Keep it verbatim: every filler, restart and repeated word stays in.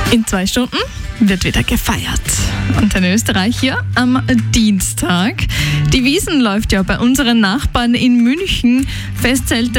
In zwei Stunden wird wieder gefeiert. Und in Österreich hier am Dienstag. Die Wiesn läuft ja bei unseren Nachbarn in München. Festzelte